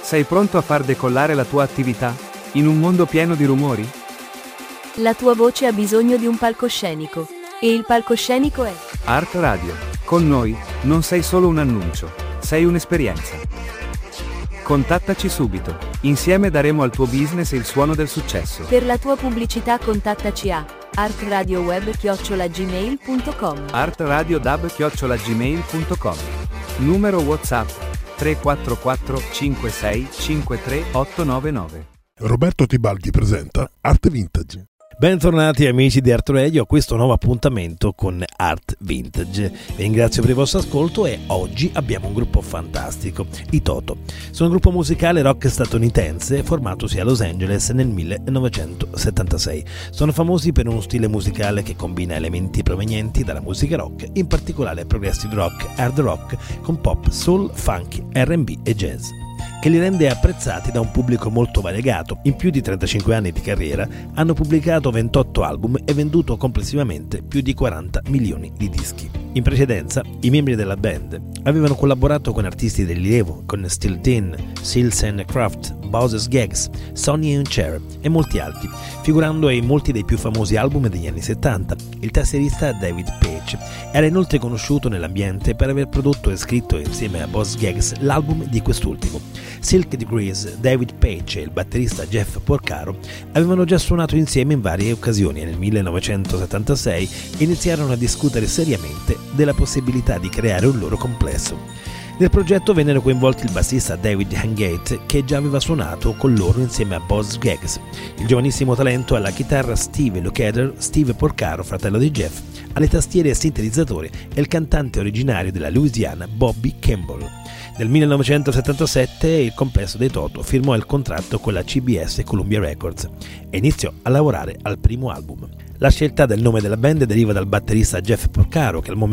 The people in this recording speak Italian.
Sei pronto a far decollare la tua attività? In un mondo pieno di rumori? La tua voce ha bisogno di un palcoscenico. E il palcoscenico è Art Radio. Con noi, non sei solo un annuncio, sei un'esperienza. Contattaci subito. Insieme daremo al tuo business il suono del successo. Per la tua pubblicità contattaci a artradioweb@gmail.com. artradiodub@gmail.com. Numero WhatsApp 344 56 53 899. Roberto Tibaldi presenta Art Vintage. Bentornati amici di Art Radio a questo nuovo appuntamento con Art Vintage. Vi ringrazio per il vostro ascolto e oggi abbiamo un gruppo fantastico, i Toto. Sono un gruppo musicale rock statunitense formatosi a Los Angeles nel 1976. Sono famosi per uno stile musicale che combina elementi provenienti dalla musica rock, in particolare progressive rock, hard rock con pop, soul, funk, R&B e jazz, che li rende apprezzati da un pubblico molto variegato. In più di 35 anni di carriera hanno pubblicato 28 album e venduto complessivamente più di 40 milioni di dischi. In precedenza, i membri della band avevano collaborato con artisti di rilievo, con Steel Tin, Seals & Crofts, Bowser's Gags, Sonny & Cher e molti altri, figurando in molti dei più famosi album degli anni 70. Il tastierista David Paich era inoltre conosciuto nell'ambiente per aver prodotto e scritto insieme a Boz Scaggs l'album di quest'ultimo. Silk Degrees, David Paich e il batterista Jeff Porcaro avevano già suonato insieme in varie occasioni e nel 1976 iniziarono a discutere seriamente della possibilità di creare un loro complesso. Nel progetto vennero coinvolti il bassista David Hangate, che già aveva suonato con loro insieme a Boz Scaggs, il giovanissimo talento alla chitarra Steve Lukather, Steve Porcaro, fratello di Jeff, alle tastiere e sintetizzatori e il cantante originario della Louisiana Bobby Campbell. Nel 1977 il complesso dei Toto firmò il contratto con la CBS Columbia Records e iniziò a lavorare al primo album. La scelta del nome della band deriva dal batterista Jeff Porcaro, che al momento